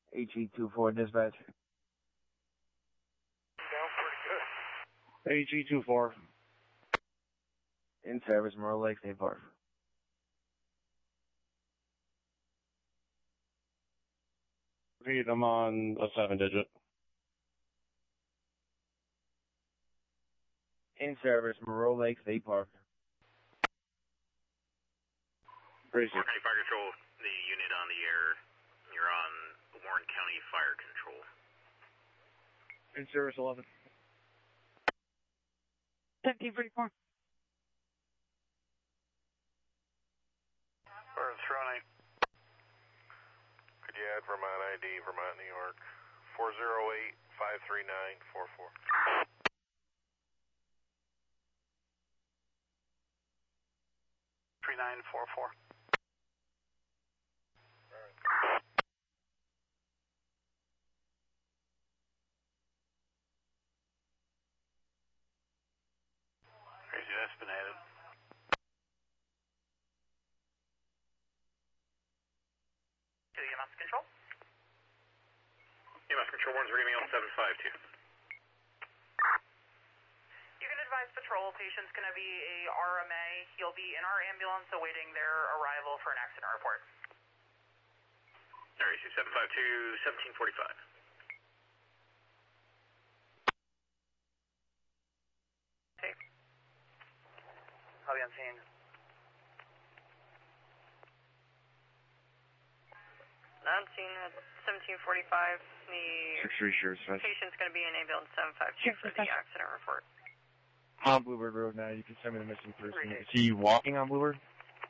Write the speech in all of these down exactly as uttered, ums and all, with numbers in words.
H E two four dispatch. Sounds pretty good. H E two four. In service, Morro Lake State Park. Repeat, I'm on a seven digit. In service, Morro Lake State Park. Appreciate Warren County Fire Control, the unit on the air. You're on Warren County Fire Control. In service eleven. seventeen forty-four. Burns running. Could you add Vermont I D, Vermont, New York, four zero eight, five three nine, four four. three nine four four. Crazy Espinated. To E M S Control. E M S Control, Warren's reading me on seven five two. You can advise patrol patient's going to be a R M A. He'll be in our ambulance awaiting their arrival for an accident report. Area C seven five two, seventeen forty-five. Okay. I'll be on scene. On scene at seventeen forty-five. The Six three sure, dispatch. patient's going to be in ambulance seven five two for the accident report. On Bluebird Road now. You can send me the missing person. Is he walking on Bluebird?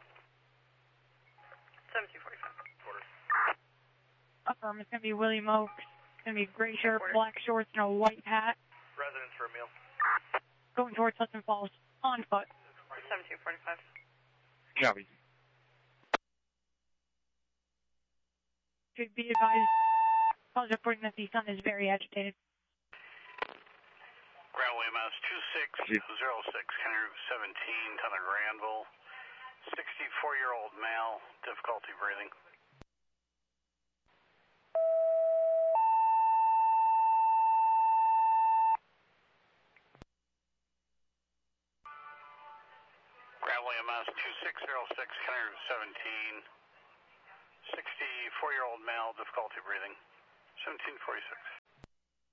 seventeen forty-five. Affirm, it's going to be William Oaks. It's going to be gray shirt, black shorts, and a white hat. Residence for a meal. Going towards Hudson Falls. On foot. seventeen forty-five. Copy. Should be advised. Calls reporting that the son is very agitated. Ground W M S two six zero six, County Route seventeen, ton of Granville. sixty-four-year-old male, difficulty breathing. Ground W M S two six zero six, County Route seventeen. sixty-four-year-old male, difficulty breathing. seventeen forty-six.